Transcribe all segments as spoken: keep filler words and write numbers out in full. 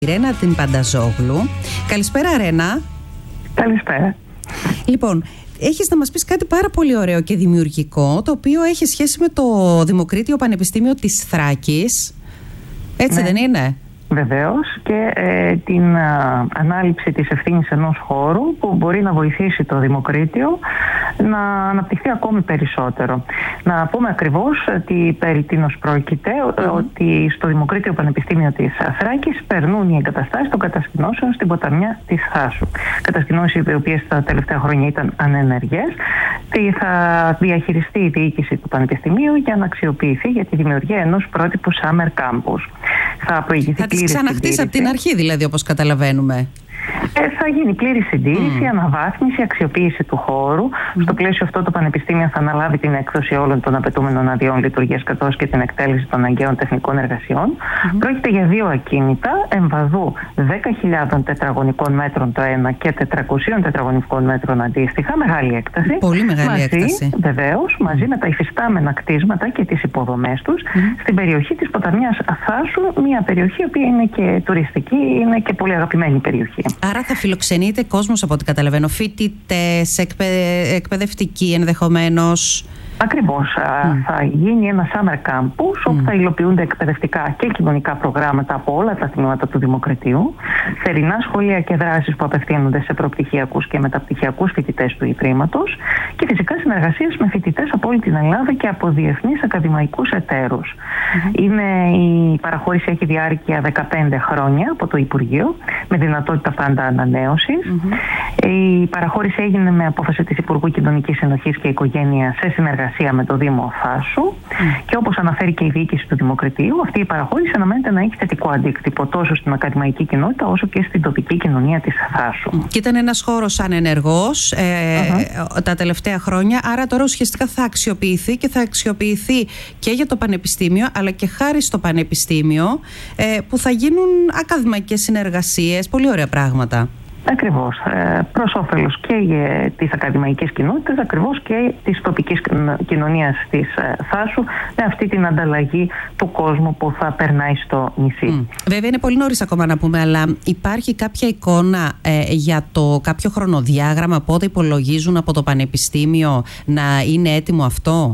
Ρένα την Πανταζόγλου. Καλησπέρα, Ρένα. Καλησπέρα. Λοιπόν, έχεις να μας πεις κάτι πάρα πολύ ωραίο και δημιουργικό, το οποίο έχει σχέση με το Δημοκρίτιο Πανεπιστήμιο της Θράκης. Έτσι, ναι, δεν είναι? Βεβαίως, και ε, την α, ανάληψη της ευθύνης ενός χώρου που μπορεί να βοηθήσει το Δημοκρίτιο να αναπτυχθεί ακόμη περισσότερο. Να πούμε ακριβώς τι περί τίνος πρόκειται, mm-hmm. ότι στο Δημοκρίτιο Πανεπιστήμιο της Θράκης περνούν οι εγκαταστάσεις των κατασκηνώσεων στην ποταμιά της Θάσου. Κατασκηνώσεις οι οποίες τα τελευταία χρόνια ήταν ανενεργές. Τι θα διαχειριστεί η διοίκηση του Πανεπιστημίου για να αξιοποιηθεί για τη δημιουργία ενός πρότυπου Summer Campus. Θα προηγηθεί. Θα τις ξαναχτίσει από την αρχή, δηλαδή, όπως καταλαβαίνουμε. Ε, θα γίνει πλήρη συντήρηση, mm. αναβάθμιση, αξιοποίηση του χώρου. Mm. Στο πλαίσιο αυτό, το Πανεπιστήμιο θα αναλάβει την έκδοση όλων των απαιτούμενων αδειών λειτουργίας, καθώς και την εκτέλεση των αναγκαίων τεχνικών εργασιών. Mm. Πρόκειται για δύο ακίνητα εμβαδού δέκα χιλιάδων τετραγωνικών μέτρων το ένα και τετρακόσιων τετραγωνικών μέτρων αντίστοιχα. Μεγάλη έκταση. Πολύ μεγάλη μαζί, έκταση. Βεβαίως, μαζί με τα υφιστάμενα κτίσματα και τις υποδομές τους mm. στην περιοχή της ποταμιάς Θάσου, μια περιοχή που είναι και τουριστική, είναι και πολύ αγαπημένη περιοχή. Άρα θα φιλοξενείται κόσμος, από ό,τι καταλαβαίνω, φοιτητές, εκπαι... εκπαιδευτικοί ενδεχομένως. Ακριβώς. Mm. Θα γίνει ένα summer campus mm. όπου θα υλοποιούνται εκπαιδευτικά και κοινωνικά προγράμματα από όλα τα τμήματα του Δημοκρατίου, θερινά σχολεία και δράσεις που απευθύνονται σε προπτυχιακούς και μεταπτυχιακούς φοιτητές του Ιδρύματος και φυσικά συνεργασίες με φοιτητές από όλη την Ελλάδα και από διεθνείς ακαδημαϊκούς εταίρους. Mm. Είναι, η παραχώρηση έχει διάρκεια δεκαπέντε χρόνια από το Υπουργείο, με δυνατότητα πάντα ανανέωσης. Mm-hmm. Η παραχώρηση έγινε με απόφαση της Υπουργού Κοινωνικής Συνοχής και Οικογένειας σε συνεργασία με το Δήμο Θάσου mm. και όπως αναφέρει και η διοίκηση του Δημοκρατίου, αυτή η παραχώρηση αναμένεται να έχει θετικό αντίκτυπο τόσο στην ακαδημαϊκή κοινότητα όσο και στην τοπική κοινωνία της Θάσου. Και ήταν ένας χώρος ανενεργός ε, uh-huh. τα τελευταία χρόνια, άρα τώρα ουσιαστικά θα αξιοποιηθεί και θα αξιοποιηθεί και για το Πανεπιστήμιο, αλλά και χάρη στο Πανεπιστήμιο ε, που θα γίνουν ακαδημαϊκές συνεργασίες, πολύ ωραία πράγματα. Ακριβώς. Προς όφελος και της ακαδημαϊκής κοινότητας, ακριβώς και της τοπικής κοινωνίας της Θάσου, με αυτή την ανταλλαγή του κόσμου που θα περνάει στο νησί. Mm. Βέβαια είναι πολύ νωρίς ακόμα να πούμε, αλλά υπάρχει κάποια εικόνα ε, για το κάποιο χρονοδιάγραμμα, πότε υπολογίζουν από το Πανεπιστήμιο να είναι έτοιμο αυτό?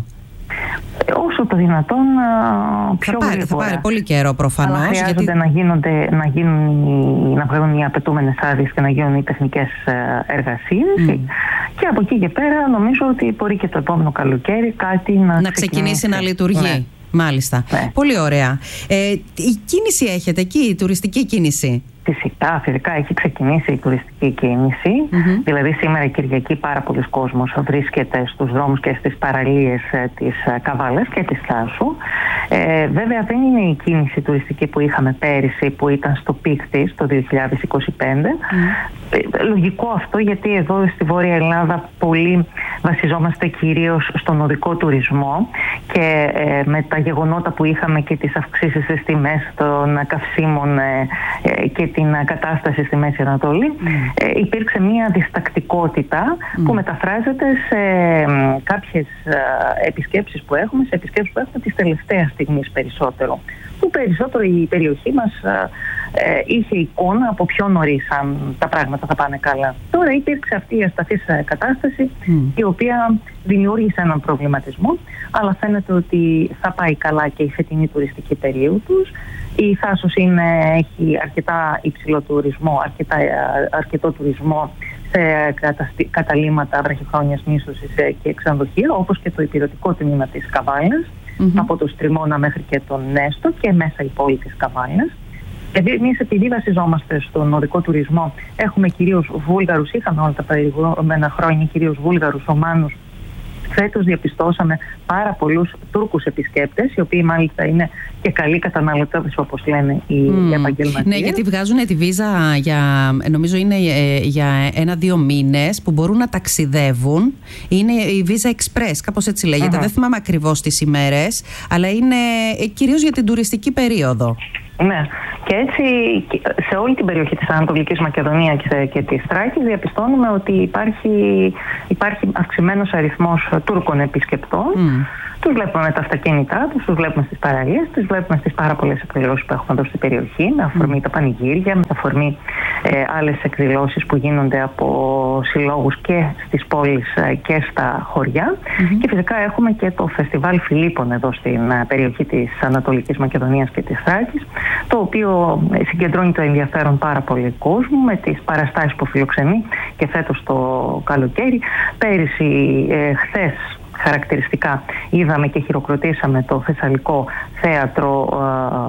Όσο το δυνατόν πιο θα πάρει, γρήγορα. Θα πάρει πολύ καιρό προφανώς. Αλλά χρειάζονται γιατί... να, γίνονται, να, γίνουν, να βγάλουν οι απαιτούμενες άδειες και να γίνουν οι τεχνικές εργασίες. Mm. Και από εκεί και πέρα νομίζω ότι μπορεί και το επόμενο καλοκαίρι κάτι να, να ξεκινήσει, ξεκινήσει να λειτουργεί. Ναι. Μάλιστα. Ναι. Πολύ ωραία. Ε, η κίνηση έχετε εκεί, η τουριστική κίνηση? Φυσικά, φυσικά έχει ξεκινήσει η τουριστική κίνηση. Mm-hmm. Δηλαδή σήμερα Κυριακή πάρα πολλοί κόσμος βρίσκεται στους δρόμους και στις παραλίες της Καβάλας και της Θάσου. Ε, βέβαια δεν είναι η κίνηση τουριστική που είχαμε πέρυσι, που ήταν στο πικ της το δύο χιλιάδες είκοσι πέντε. Mm. Ε, λογικό αυτό, γιατί εδώ στη Βόρεια Ελλάδα πολύ βασιζόμαστε κυρίως στον οδικό τουρισμό και ε, με τα γεγονότα που είχαμε και τις αυξήσεις στις τιμές των καυσίμων ε, ε, και την κατάσταση στη Μέση Ανατολή, mm. ε, υπήρξε μια διστακτικότητα mm. που μεταφράζεται σε ε, κάποιες ε, επισκέψεις που έχουμε, σε επισκέψεις που έχουμε της τελευταίας στιγμής περισσότερο. Που περισσότερο η περιοχή μας ε, ε, είχε εικόνα από πιο νωρίς αν τα πράγματα θα πάνε καλά. Τώρα υπήρξε αυτή η ασταθής κατάσταση mm. η οποία δημιούργησε έναν προβληματισμό, αλλά φαίνεται ότι θα πάει καλά και η φετινή τουριστική περίοδος. Η Θάσος είναι, έχει αρκετά υψηλό τουρισμό, αρκετά, αρκετό τουρισμό σε καταλύματα βραχυχρόνιας μίσθωσης και ξενοδοχεία, όπως και το υπηρετικό τμήμα της Καβάλας, mm-hmm. από το Στριμώνα μέχρι και τον Νέστο και μέσα η πόλη της Καβάλας. Εμείς, επειδή βασιζόμαστε στον οδικό τουρισμό, έχουμε κυρίως Βούλγαρους, είχαμε όλα τα προηγούμενα χρόνια κυρίως Βούλγαρους, Ομάνους. Φέτος διαπιστώσαμε πάρα πολλούς Τούρκους επισκέπτες, οι οποίοι μάλιστα είναι και καλοί καταναλωτές, όπως λένε οι mm. επαγγελματίες. Ναι, γιατί βγάζουν τη βίζα για, νομίζω είναι για ένα-δύο μήνες που μπορούν να ταξιδεύουν. Είναι η βίζα express, κάπως έτσι λέγεται. Mm-hmm. Δεν θυμάμαι ακριβώς τις ημέρες, αλλά είναι κυρίως για την τουριστική περίοδο. Ναι, και έτσι σε όλη την περιοχή της Ανατολικής Μακεδονίας και της Θράκης διαπιστώνουμε ότι υπάρχει, υπάρχει αυξημένος αριθμός Τούρκων επισκεπτών. Mm. Τους βλέπουμε με τα αυτοκίνητά τους, τους βλέπουμε στις παραλίες, τους βλέπουμε στις πάρα πολλές εκδηλώσεις που έχουμε εδώ στην περιοχή, με αφορμή mm. τα πανηγύρια, με αφορμή ε, άλλες εκδηλώσεις που γίνονται από συλλόγους και στις πόλεις ε, και στα χωριά. Mm-hmm. Και φυσικά έχουμε και το Φεστιβάλ Φιλίππων εδώ στην ε, περιοχή της Ανατολικής Μακεδονίας και της Θράκης, το οποίο ε, συγκεντρώνει το ενδιαφέρον πάρα πολύ κόσμο με τις παραστάσεις που φιλοξενεί και φέτος το καλοκαίρι. Πέρυσι, ε, χθες, χαρακτηριστικά είδαμε και χειροκροτήσαμε το Θεσσαλικό Θέατρο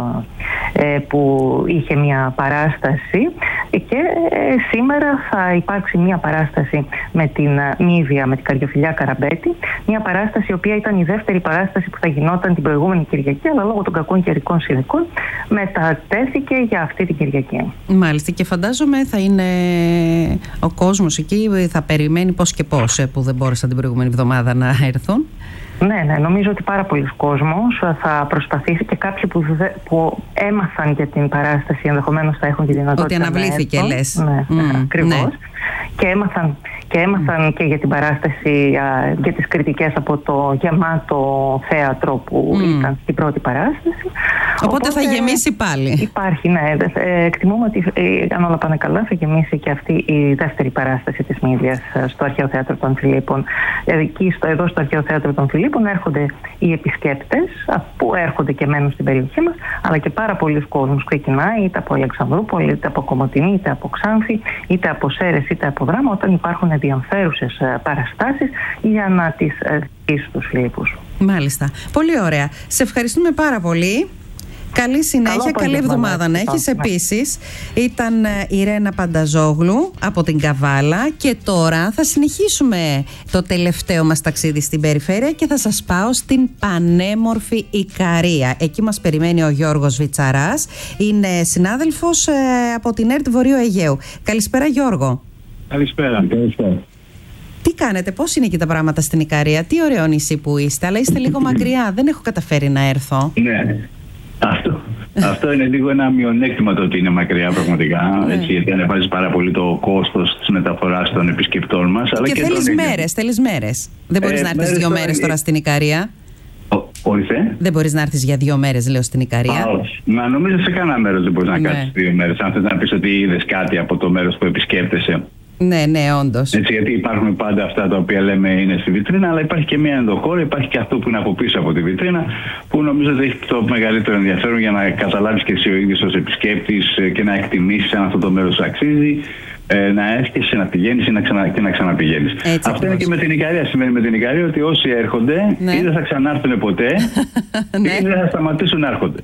ε, που είχε μια παράσταση, και ε, σήμερα θα υπάρξει μια παράσταση με την Μύδια, με την Καριοφιλιά Καραμπέτη, μια παράσταση η οποία ήταν η δεύτερη παράσταση που θα γινόταν την προηγούμενη Κυριακή, αλλά λόγω των κακών καιρικών συνθηκών μετατέθηκε για αυτή την Κυριακή. Μάλιστα, και φαντάζομαι θα είναι ο κόσμος εκεί, θα περιμένει πώς και πώς, που δεν μπόρεσαν την προηγούμενη εβδομάδα να έρθουν. Ναι, ναι, νομίζω ότι πάρα πολλοί κόσμος θα προσπαθήσει, και κάποιοι που, δε, που έμαθαν για την παράσταση ενδεχομένως θα έχουν τη δυνατότητα. Ότι αναβλήθηκε, λες. Ναι, mm, ακριβώς. Ναι. Και έμαθαν, και, έμαθαν mm. και για την παράσταση, α, για τις κριτικές από το γεμάτο θέατρο που mm. ήταν στην πρώτη παράσταση. Οπότε, Οπότε θα γεμίσει πάλι. Υπάρχει, ναι. Εκτιμούμε ότι αν όλα πάνε καλά θα γεμίσει και αυτή η δεύτερη παράσταση της Μύδιας στο Αρχαίο Θέατρο των Φιλίππων. Εκεί στο, εδώ στο Αρχαίο Θέατρο των Φιλίππων έρχονται οι επισκέπτες που έρχονται και μένουν στην περιοχή μας, αλλά και πάρα πολλοί κόσμος ξεκινάει είτε από Αλεξανδρούπολη, είτε από Κομοτηνή, είτε από Ξάνθη, είτε από Σέρες, είτε από Δράμα, όταν υπάρχουν ενδιαφέρουσες παραστάσεις για να τις δεις στους Φιλίππους. Μάλιστα. Πολύ ωραία. Σε ευχαριστούμε πάρα πολύ. Καλή συνέχεια, καλό καλή εβδομάδα να έχεις. Επίσης ήταν η Ρένα Πανταζόγλου από την Καβάλα, και τώρα θα συνεχίσουμε το τελευταίο μας ταξίδι στην περιφέρεια και θα σας πάω στην πανέμορφη Ικαρία. Εκεί μας περιμένει ο Γιώργος Βιτσαράς, είναι συνάδελφος ε, από την ΕΡΤ Βορείου Αιγαίου. Καλησπέρα Γιώργο. Καλησπέρα. Καλησπέρα. Τι κάνετε, πώς είναι εκεί τα πράγματα στην Ικαρία? Τι ωραίο νησί που είστε, αλλά είστε λίγο μακριά, δεν έχω καταφέρει να έρθω. Ναι. Αυτό, αυτό είναι λίγο ένα μειονέκτημα, το ότι είναι μακριά πραγματικά. Ναι. Έτσι, γιατί ανεβάζει πάρα πολύ το κόστος της μεταφοράς των επισκεπτών μας. Αλλά και, και θέλεις μέρες, θέλεις μέρες. Δεν μπορείς ε, να έρθεις δύο μέρες τώρα στην Ικαρία. Ορίστε. Δεν μπορείς να έρθεις για δύο μέρες, λέω, στην Ικαρία. Α, όχι. Μα νομίζω σε κανένα μέρος δεν μπορείς να ναι. κάτσεις δύο μέρες. Αν θες να πεις ότι είδες κάτι από το μέρος που επισκέπτεσαι. Ναι, ναι, όντως. Έτσι, γιατί υπάρχουν πάντα αυτά τα οποία λέμε είναι στη βιτρίνα, αλλά υπάρχει και μια ενδοχώρα, υπάρχει και αυτό που είναι από πίσω από τη βιτρίνα, που νομίζω ότι έχει το μεγαλύτερο ενδιαφέρον για να καταλάβεις και εσύ ο ίδιος ως επισκέπτης και να εκτιμήσεις αν αυτό το μέρος αξίζει. Ε, να έρχεσαι, να πηγαίνεις ή να ξανα, και να ξαναπηγαίνεις. Έτσι, αυτό είναι και με την Ικαρία. Σημαίνει με την Ικαρία ότι όσοι έρχονται, ναι. ή δεν θα ξανάρθουν ποτέ, ναι. ή δεν θα σταματήσουν να έρχονται.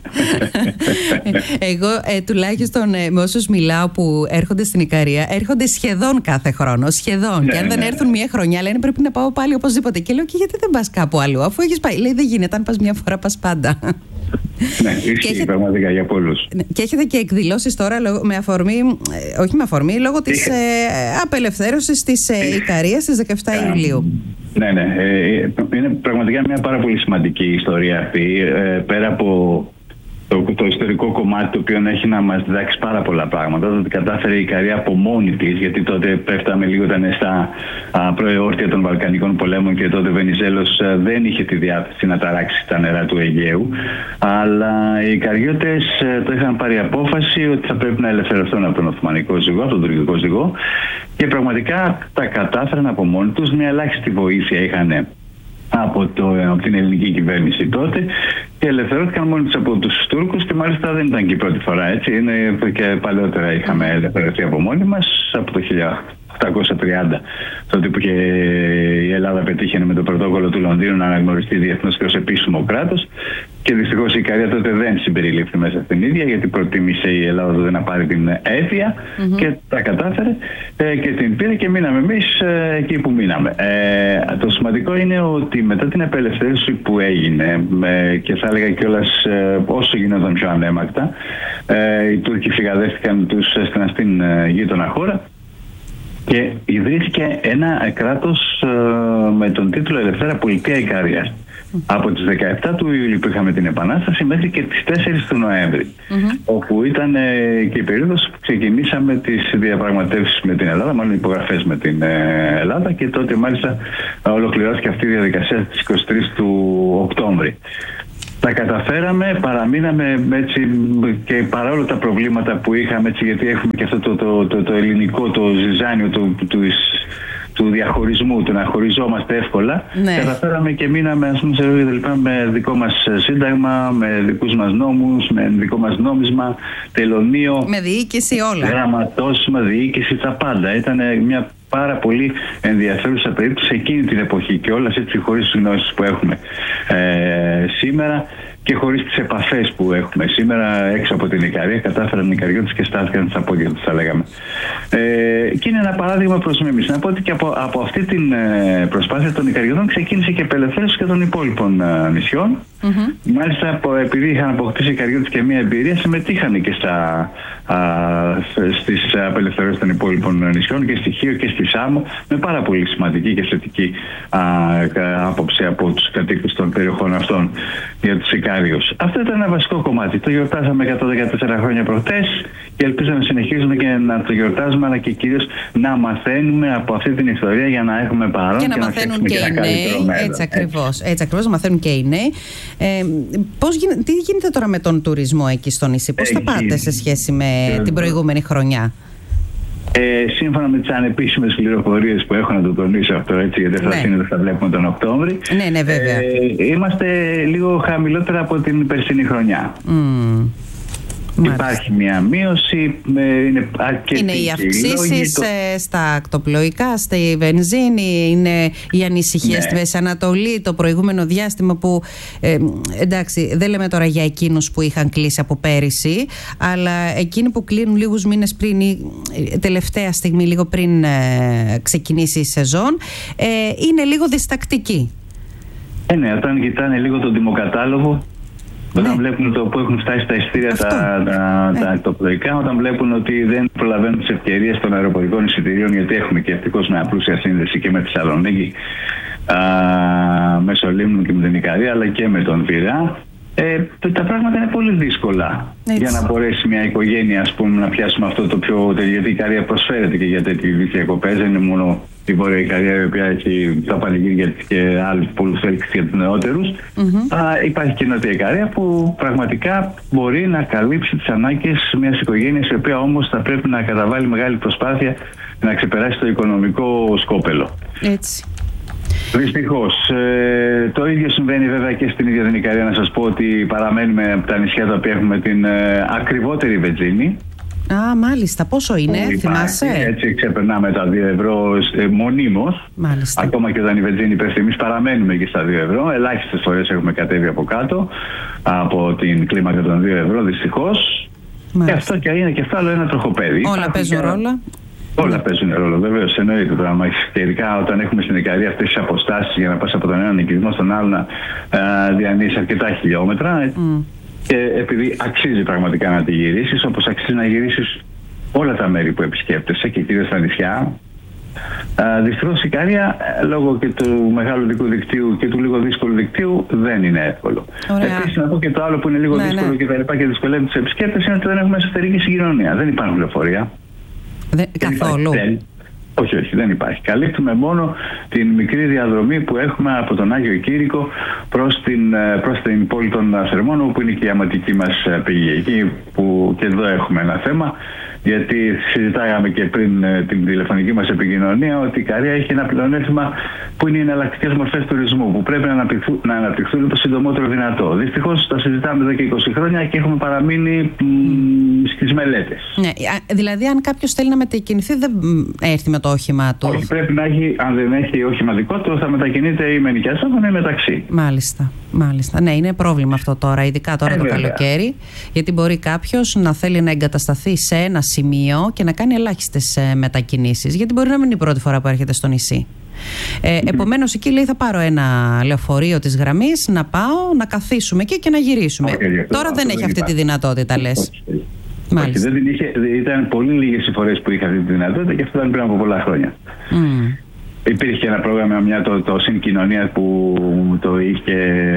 Εγώ ε, τουλάχιστον ε, με όσους μιλάω που έρχονται στην Ικαρία, έρχονται σχεδόν κάθε χρόνο. Σχεδόν. Ναι, και αν ναι. δεν έρθουν μια χρονιά, λένε πρέπει να πάω πάλι οπωσδήποτε. Και λέω, και γιατί δεν πας κάπου αλλού, αφού έχεις πάει? Λέει, δεν γίνεται. Αν πας μια φορά, πας πάντα. Ναι, ισχύει έχετε... πραγματικά για πολλούς. Και έχετε και εκδηλώσεις τώρα με αφορμή, όχι με αφορμή, λόγω της ε, απελευθέρωσης της ε, Ικαρίας στις δεκαεφτά Ιουλίου. Ναι, ναι. Ε, είναι πραγματικά μια πάρα πολύ σημαντική ιστορία αυτή. Ε, πέρα από το, το ιστορικό κομμάτι, το οποίο έχει να μας διδάξει πάρα πολλά πράγματα, ότι κατάφερε η Ικαρία από μόνη της, γιατί τότε πέφταμε λίγο, ήταν στα προεόρτια των Βαλκανικών πολέμων και τότε ο Βενιζέλος α, δεν είχε τη διάθεση να ταράξει τα νερά του Αιγαίου, αλλά οι Ικαριώτες το είχαν πάρει απόφαση ότι θα πρέπει να ελευθερωθούν από τον Οθωμανικό ζυγό, από τον τουρκικό ζυγό, και πραγματικά τα κατάφεραν από μόνοι τους. Μια ελάχιστη βοήθεια είχαν από, το, από την ελληνική κυβέρνηση τότε και ελευθερώθηκαν μόνοι τους από τους Τούρκους, και μάλιστα δεν ήταν και η πρώτη φορά, έτσι. Είναι και παλαιότερα είχαμε ελευθερωθεί από μόνοι μας, από το χίλια οκτακόσια τριάντα, τότε που και η Ελλάδα πετύχαινε με το πρωτόκολλο του Λονδίνου να αναγνωριστεί διεθνώς και ως επίσημο κράτος, και δυστυχώς η Ικαρία τότε δεν συμπεριλήφθη μέσα στην ίδια, γιατί προτίμησε η Ελλάδα τότε να πάρει την αίτια mm-hmm. και τα κατάφερε ε, και την πήρε και μείναμε εμείς ε, εκεί που μείναμε. Ε, το σημαντικό είναι ότι μετά την απελευθέρωση που έγινε, ε, και θα έλεγα κιόλας ε, όσο γινόταν πιο ανέμακτα, ε, οι Τούρκοι φυγαδεύτηκαν τους έστειλαν στην ε, γείτονα χώρα. Και ιδρύθηκε ένα κράτος ε, με τον τίτλο Ελευθέρα Πολιτεία Ικαρίας. Mm. Από τις δεκαεπτά του Ιουλίου που είχαμε την Επανάσταση μέχρι και τις τέσσερις του Νοέμβρη, mm-hmm. όπου ήταν ε, και η περίοδος που ξεκινήσαμε τις διαπραγματεύσεις με την Ελλάδα, μάλλον υπογραφές με την ε, Ελλάδα, και τότε μάλιστα ολοκληρώθηκε αυτή η διαδικασία στις εικοστή τρίτη του Οκτώβρη. Τα καταφέραμε, παραμείναμε έτσι, και παρόλο τα προβλήματα που είχαμε, έτσι, γιατί έχουμε και αυτό το, το, το, το ελληνικό, το ζυζάνιο του, του, του, του διαχωρισμού, του να χωριζόμαστε εύκολα, ναι. Καταφέραμε και μείναμε, ας πούμε, σε λοιπά, με δικό μας σύνταγμα, με δικούς μας νόμους, με δικό μας νόμισμα, τελωνίο, με διοίκηση, όλα. Γραμματόσημα, διοίκηση, τα πάντα. Ήταν μια πάρα πολύ ενδιαφέρουσα περίπτωση εκείνη την εποχή, και όλες έτσι χωρίς τις γνώσεις που έχουμε ε, σήμερα και χωρίς τις επαφές που έχουμε σήμερα έξω από την Ικαρία. Κατάφεραν οι Ικαριώτες και στάθηκαν στα πόδια τους, θα λέγαμε. Ε, και είναι ένα παράδειγμα προς μίμηση. Να πω ότι και από, από αυτή την ε, προσπάθεια των Ικαριωτών ξεκίνησε και η απελευθέρωση και των υπόλοιπων ε, νησιών. Mm-hmm. Μάλιστα, επειδή είχαν αποκτήσει οι Ικαριώτες και μια εμπειρία, συμμετείχαν και στα, α, στις απελευθερώσεις των υπόλοιπων νησιών, και στη Χίο και στη Σάμο, με πάρα πολύ σημαντική και θετική α, άποψη από τους κατοίκους των περιοχών αυτών για τους Ικάριους. Αυτό ήταν ένα βασικό κομμάτι. Το γιορτάσαμε εκατόν δεκατέσσερα χρόνια προχτές και ελπίζω να συνεχίζουμε και να το γιορτάζουμε, αλλά και κυρίως να μαθαίνουμε από αυτή την ιστορία για να έχουμε παρόν και να, και να μαθαίνουν και, και οι νέοι. Έτσι ακριβώς. Έτσι ακριβώς, να μαθαίνουν και οι νέοι. Ε, πώς γίνε, τι γίνεται τώρα με τον τουρισμό εκεί στο νησί, πώς θα πάτε σε σχέση με ε, την προηγούμενη χρονιά? Ε, σύμφωνα με τις ανεπίσημες πληροφορίες που έχω, να το τονίσω αυτό, έτσι, γιατί αυτά ναι. θα βλέπουμε τον Οκτώβρη. Ναι, ναι, βέβαια. Ε, είμαστε λίγο χαμηλότερα από την περσινή χρονιά. Mm. Υπάρχει Μάλιστα. μια μείωση, είναι αρκετή. Είναι οι αυξήσεις το... στα ακτοπλοϊκά, στη βενζίνη, είναι οι ανησυχίες ναι. στη Μέση Ανατολή, το προηγούμενο διάστημα που, ε, εντάξει, δεν λέμε τώρα για εκείνους που είχαν κλείσει από πέρυσι, αλλά εκείνοι που κλείνουν λίγους μήνες πριν ή τελευταία στιγμή, λίγο πριν ε, ξεκινήσει η σεζόν, ε, είναι λίγο διστακτικοί. Ε, ναι, όταν κοιτάνε λίγο τον τιμοκατάλογο, όταν ναι. βλέπουν το που έχουν φτάσει τα εισιτήρια τα, τα, ναι. τα εκτοπλοϊκά, όταν βλέπουν ότι δεν προλαβαίνουν τις ευκαιρίες των αεροπορικών εισιτηρίων, γιατί έχουμε και ευτυχώς μια πλούσια σύνδεση και με τη Θεσσαλονίκη, μέσω Λίμνου και με την Ικαρία, αλλά και με τον Πειραιά, ε, τα πράγματα είναι πολύ δύσκολα. Έτσι. Για να μπορέσει μια οικογένεια, ας πούμε, να πιάσουμε αυτό το πιο. Γιατί η Ικαρία προσφέρεται και για τέτοιου διακοπές, δεν είναι μόνο η Βόρεια Ικαρία, η οποία έχει τα πανηγύρια και άλλους πολλούς έλξεις για τους νεότερους. Mm-hmm. Α, υπάρχει και η Νότια Ικαρία που πραγματικά μπορεί να καλύψει τις ανάγκες μιας οικογένειας, η οποία όμως θα πρέπει να καταβάλει μεγάλη προσπάθεια να ξεπεράσει το οικονομικό σκόπελο. Έτσι. Δυστυχώς. Ε, το ίδιο συμβαίνει βέβαια και στην ίδια την Ικαρία. Να σας πω ότι παραμένουμε από τα νησιά τα οποία έχουμε την ε, ακριβότερη βενζίνη. Α, μάλιστα. Πόσο είναι, υπάρχει, θυμάσαι? Έτσι ξεπερνάμε τα δύο ευρώ ε, μονίμως. Μάλιστα. Ακόμα και όταν η βενζίνη πέφτει, εμείς παραμένουμε και στα δύο ευρώ. Ελάχιστες φορές έχουμε κατέβει από κάτω από την κλίμακα των δύο ευρώ, δυστυχώς. Και αυτό και είναι και αυτό άλλο ένα τροχοπέδι. Όλα παίζουν και... ρόλο. Όλα παίζουν ρόλο, βεβαίως, εννοείται το πράγμα. Και ειδικά όταν έχουμε στην Ικαρία αυτές τις αποστάσεις για να πας από τον έναν οικισμό στον άλλο να διανύσεις αρκετά χιλιόμετρα. Mm. Και επειδή αξίζει πραγματικά να τη γυρίσεις, όπως αξίζει να γυρίσεις όλα τα μέρη που επισκέπτεσαι και κυρίως τα νησιά. Δυστυχώς η Ικαρία, λόγω και του μεγάλου δικού δικτύου και του λίγο δύσκολου δικτύου, δεν είναι εύκολο. Επίσης, να πω και το άλλο που είναι λίγο ναι, δύσκολο ναι. και τα λοιπά και δυσκολεύει τους επισκέπτες, είναι ότι δεν έχουμε εσωτερική συγκοινωνία. Δεν υπάρχουν λεωφορεία. Δεν, καθόλου. Όχι, όχι, δεν υπάρχει. Καλύπτουμε μόνο την μικρή διαδρομή που έχουμε από τον Άγιο Κήρυκο προς την, προς την πόλη των Θερμών, όπου είναι και η αματική μας πηγή. Εκεί που και εδώ έχουμε ένα θέμα, γιατί συζητάγαμε και πριν την τηλεφωνική μας επικοινωνία ότι η Ικαρία έχει ένα πλεονέκτημα που είναι οι εναλλακτικές μορφές τουρισμού, που πρέπει να αναπτυχθούν, να αναπτυχθούν το συντομότερο δυνατό. Δυστυχώς τα συζητάμε εδώ και είκοσι χρόνια και έχουμε παραμείνει mm. στις μελέτες. Ναι, δηλαδή, αν κάποιος θέλει να μετακινηθεί, δεν έρθει με το όχημά του. Όχι, πρέπει να έχει, αν δεν έχει όχημα δικό του, θα μετακινείται ή με νοικιαζόμενο ή με ταξί. Μάλιστα. Μάλιστα. Ναι, είναι πρόβλημα αυτό τώρα, ειδικά τώρα ε, το βέβαια. καλοκαίρι, γιατί μπορεί κάποιος να θέλει να εγκατασταθεί σε ένα σημείο και να κάνει ελάχιστες μετακινήσεις, γιατί μπορεί να μην είναι η πρώτη φορά που έρχεται στο νησί. Ε, επομένως, εκεί λέει θα πάρω ένα λεωφορείο της γραμμής, να πάω, να καθίσουμε εκεί και να γυρίσουμε. Okay, τώρα δεν έχει αυτή τη δυνατότητα, λες. Όχι, δεν την είχε, ήταν πολύ λίγες οι φορές που είχα αυτή τη δυνατότητα και αυτό ήταν πριν από πολλά χρόνια. Mm. Υπήρχε ένα πρόγραμμα, μια, το, το Συγκοινωνία που το είχε,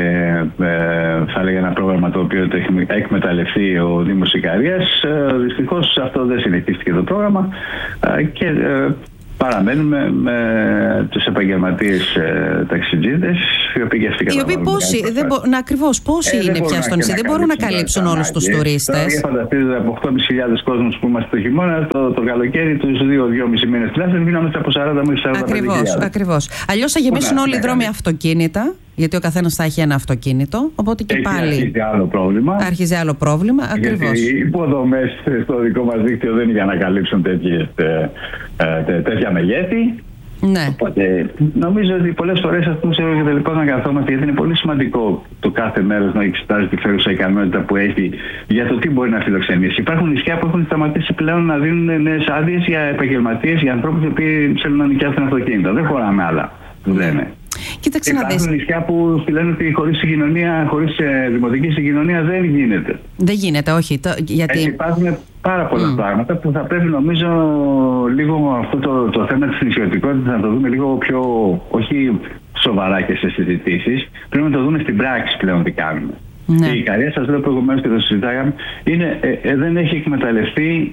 ε, θα έλεγα ένα πρόγραμμα το οποίο το έχει εκμεταλλευτεί ο Δήμος Ικαρίας. Ε, δυστυχώς αυτό δεν συνεχίστηκε το πρόγραμμα ε, και ε, παραμένουμε με τους επαγγελματίες ε, ταξιτζίδες, οι οποίοι και αυτοί οι οποίοι πόσοι, δεν μπο, να, ακριβώς, πόσοι ε, είναι πια στο νησί, δεν μπορούν να καλύψουν όλους τους τουρίστες. Για φανταστείτε από οκτώ χιλιάδες πεντακόσιους κόσμους που είμαστε το χειμώνα, το, το καλοκαίρι τους δύο με δυόμισι μήνες τουλάχιστον γίνονται από σαράντα με σαράντα πέντε χιλιάδες. Ακριβώς, ακριβώς. Αλλιώς θα γεμίσουν όλοι οι δρόμοι αυτοκίνητα, γιατί ο καθένας θα έχει ένα αυτοκίνητο, οπότε και έχει πάλι αρχίζει άλλο πρόβλημα. Αρχίζει άλλο πρόβλημα, ακριβώς. Γιατί οι υποδομές στο δικό μας δίκτυο δεν είναι για να καλύψουν τέτοιες, τε, τε, τέτοια μεγέθη. Ναι. Οπότε νομίζω ότι πολλές φορές αυτό σε και τελικά να καθόμαστε, γιατί είναι πολύ σημαντικό το κάθε μέρος να εξετάζει τη φέρουσα ικανότητα που έχει για το τι μπορεί να φιλοξενήσει. Υπάρχουν νησιά που έχουν σταματήσει πλέον να δίνουν νέες άδειες για επαγγελματίες, για ανθρώπους που θέλουν να νοικιάσουν αυτοκίνητα. Δεν χωράμε άλλα, λένε. Κοίταξε να δεις. Υπάρχουν νησιά που λένε ότι χωρίς συγκοινωνία, χωρίς ε, δημοτική συγκοινωνία δεν γίνεται. Δεν γίνεται, όχι. Το, γιατί... Έτσι, υπάρχουν πάρα πολλά mm. πράγματα που θα πρέπει νομίζω λίγο αυτό το, το θέμα της νησιωτικότητας να το δούμε λίγο πιο, όχι σοβαρά και σε συζητήσεις. Πρέπει να το δούμε στην πράξη πλέον τι κάνουμε. Ναι. Και η Ικαρία, σας λέω προηγουμένως και το συζητάγαμε, είναι, ε, ε, δεν έχει εκμεταλλευτεί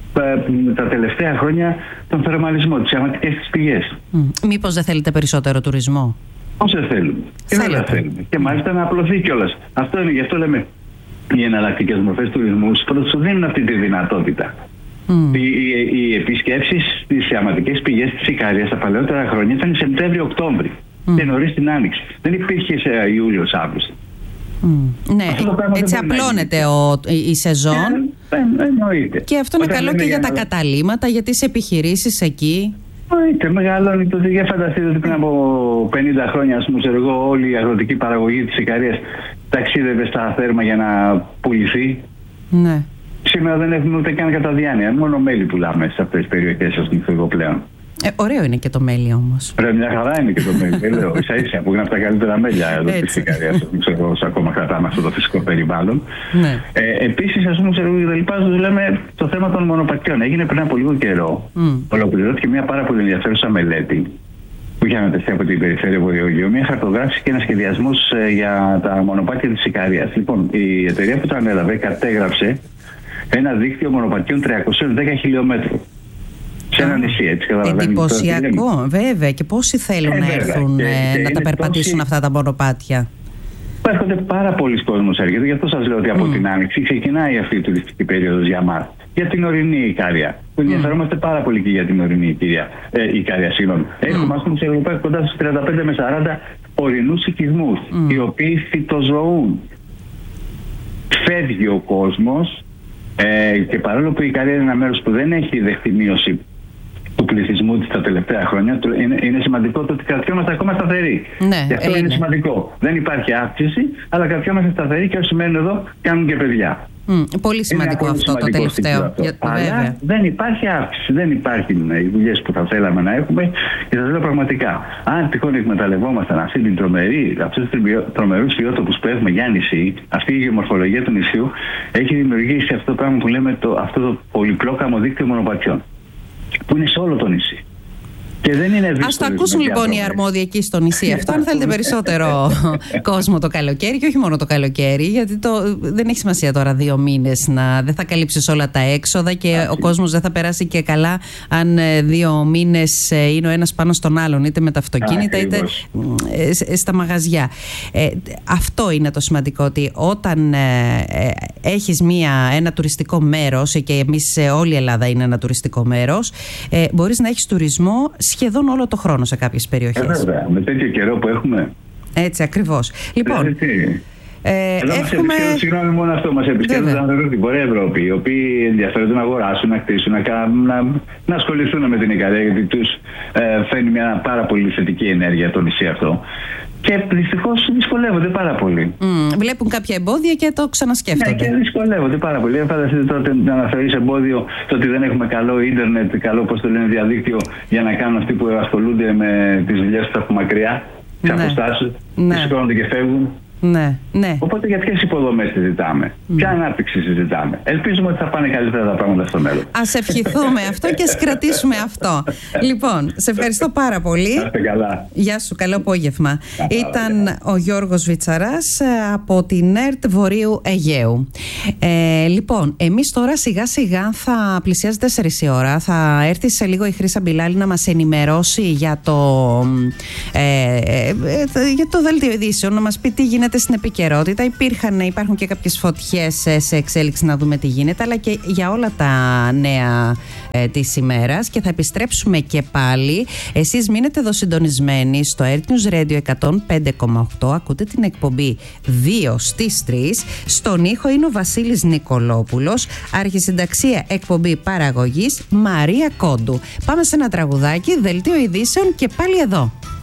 τα τελευταία χρόνια τον θερμαλισμό, τις ιαματικές της πηγές. Mm. Μήπως δεν θέλετε περισσότερο τουρισμό? Πώς δεν θέλουμε. Και δεν θα θέλουμε. Και μάλιστα να απλωθεί κιόλας. Αυτό είναι, γι' αυτό λέμε οι εναλλακτικές μορφές τουρισμού πρώτα σου δίνουν αυτή τη δυνατότητα. Mm. Οι, οι, οι επισκέψεις στις ιαματικές πηγές της Ικαρίας τα παλαιότερα χρόνια ήταν Σεπτέμβριο-Οκτώβρη mm. και νωρίς την Άνοιξη. Δεν υπήρχε σε Ιούλιο-Αύγουστο. Mm. Ναι, έτσι απλώνεται ο, η, η σεζόν. Ε, εννοείται. Και αυτό είναι καλό και για τα καταλύματα, για τις επιχειρήσεις εκεί. Εννοείται, μεγαλώνει το. Για φανταστείτε ότι πριν από πενήντα χρόνια, ας πούμε, εγώ, όλη η αγροτική παραγωγή της Ικαρίας ταξίδευε στα θέρμα για να πουληθεί. Ναι. Σήμερα δεν έχουμε ούτε καν κατά διάνοια. Μόνο μέλι πουλάμε σε αυτές τις περιοχές, ας πούμε, εγώ πλέον. Ε, ωραίο είναι και το μέλι όμως. Ρε, μια χαρά είναι και το μέλι. Λέω, ίσα ίσα που είναι από τα καλύτερα μέλια εδώ της Ικαρίας. Ξέρω, ακόμα κρατάμε αυτό το φυσικό περιβάλλον. Ναι. Ε, επίσης, ας πούμε, ξέρω, λέμε το θέμα των μονοπατιών. Έγινε πριν από λίγο καιρό. Mm. Ολοκληρώθηκε μια πάρα πολύ ενδιαφέρουσα μελέτη που είχε ανατεθεί από την Περιφέρεια Βορειογείου, μια χαρτογράφηση και ένα σχεδιασμό ε, για τα μονοπάτια της Ικαρίας. Λοιπόν, η εταιρεία που το ανέλαβε κατέγραψε ένα δίκτυο μονοπατιών τριακόσιων δέκα χιλιόμετρων. Σε ένα νησί, έτσι καταλαβαίνετε. Εντυπωσιακό, βέβαια. Και πόσοι θέλουν ε, να έρθουν και, ε, και να τα περπατήσουν τόσοι... αυτά τα μονοπάτια. Έρχονται πάρα πολλοί κόσμος έρχεται. Γι' αυτό σας λέω ότι από mm. την Άνοιξη ξεκινάει αυτή η τουριστική περίοδος για μας. Για την ορεινή Ικαρία. Που ενδιαφερόμαστε mm. πάρα πολύ και για την ορεινή Ικαρία. Ε, Ικαρία, συγγνώμη. Mm. Έχουμε, ας πούμε, σε Ευρωπαϊκή κοντά στους τριάντα πέντε με σαράντα ορεινούς οικισμούς, mm. οι οποίοι φυτοζωούν. Φεύγει ο κόσμος ε, και παρόλο που η Ικαρία είναι ένα μέρος που δεν έχει δεχτεί μείωση του πληθυσμού της τα τελευταία χρόνια, είναι, είναι σημαντικό το ότι κρατιόμαστε ακόμα σταθεροί. Ναι, και αυτό είναι. είναι σημαντικό. Δεν υπάρχει αύξηση, αλλά κρατιόμαστε σταθεροί και όσοι μένουν εδώ κάνουν και παιδιά. Mm, πολύ σημαντικό αυτό σημαντικό το τελευταίο. Αυτό. Για, αλλά βέβαια. δεν υπάρχει αύξηση, δεν υπάρχουν οι δουλειές που θα θέλαμε να έχουμε. Και σας λέω πραγματικά, αν τυχόν εκμεταλλευόμασταν αυτή την τρομερή, αυτούς τους τρομερούς βιότοπους που έχουμε για νησί, αυτή η γεωμορφολογία του νησιού έχει δημιουργήσει αυτό το πράγμα που λέμε το, αυτό το πολυπλόκαμο δίκτυο μονοπατιών. Που είναι σε όλο το νησί. Και δεν είναι δύσκολο. Ας το ακούσουν λοιπόν οι αρμόδιοι εκεί στο νησί αυτό, αν θέλετε περισσότερο κόσμο το καλοκαίρι και όχι μόνο το καλοκαίρι, γιατί το, δεν έχει σημασία τώρα δύο μήνες να δεν θα καλύψεις όλα τα έξοδα και Άχι. ο κόσμος δεν θα περάσει και καλά αν δύο μήνες είναι ο ένας πάνω στον άλλον, είτε με τα αυτοκίνητα Άχι, είτε ε, στα μαγαζιά. Ε, αυτό είναι το σημαντικό, ότι όταν ε, ε, έχεις μια, ένα τουριστικό μέρος, και εμείς όλη η Ελλάδα είναι ένα τουριστικό μέρος, ε, μπορείς να έχεις τουρισμό σχεδόν όλο το χρόνο σε κάποιες περιοχές. Ε, βέβαια, με τέτοιο καιρό που έχουμε. Έτσι, ακριβώς. Λοιπόν, Έτσι. Ε, Εδώ έχουμε... μας επισκέπτονται, συγγνώμη, μόνο αυτό, μας επισκέπτονται άνθρωποι στην Βορεια Ευρώπη, οι οποίοι ενδιαφέρονται να αγοράσουν, να κτίσουν, να, να, να ασχοληθούν με την Ικαρία, γιατί τους ε, φέρνει μια πάρα πολύ θετική ενέργεια το νησί αυτό. Και δυστυχώς δυσκολεύονται πάρα πολύ. Mm, βλέπουν κάποια εμπόδια και το ξανασκέφτονται. Ναι, και δυσκολεύονται πάρα πολύ. Φανταστείτε τότε να αναφέρεις εμπόδιο το ότι δεν έχουμε καλό ίντερνετ, καλό, πώς το λένε, διαδίκτυο για να κάνουν αυτοί που ασχολούνται με τις δουλειές που θα έχουν μακριά, τις ναι. αποστάσεις, ναι. σηκώνονται και φεύγουν. Ναι, ναι. Οπότε για ποιες υποδομές συζητάμε, mm. ποια ανάπτυξη συζητάμε. Ελπίζουμε ότι θα πάνε καλύτερα τα πράγματα στο μέλλον. Ας ευχηθούμε αυτό και ας κρατήσουμε αυτό. Λοιπόν, σε ευχαριστώ πάρα πολύ. Είστε καλά. Γεια σου, καλό απόγευμα. Καλά, Ήταν καλά. ο Γιώργος Βιτσαράς από την ΕΡΤ Βορείου Αιγαίου. Ε, λοιπόν, εμείς τώρα σιγά σιγά θα πλησιάζει τέσσερις η ώρα. Θα έρθει σε λίγο η Χρύσα Μπιλάλη να μας ενημερώσει για το, ε, ε, για το δελτίο ειδήσεων, να μας πει τι γίνεται στην επικαιρότητα. Υπήρχαν, υπάρχουν και κάποιες φωτιές σε εξέλιξη, να δούμε τι γίνεται, αλλά και για όλα τα νέα ε, της ημέρας. Και θα επιστρέψουμε και πάλι. Εσείς μείνετε εδώ συντονισμένοι στο Air News Radio εκατόν πέντε κόμμα οκτώ. Ακούτε την εκπομπή δύο στις τρεις. Στον ήχο είναι ο Βασίλης Νικολόπουλος. Αρχισυνταξία εκπομπή παραγωγής Μαρία Κόντου. Πάμε σε ένα τραγουδάκι, δελτίο ειδήσεων και πάλι εδώ.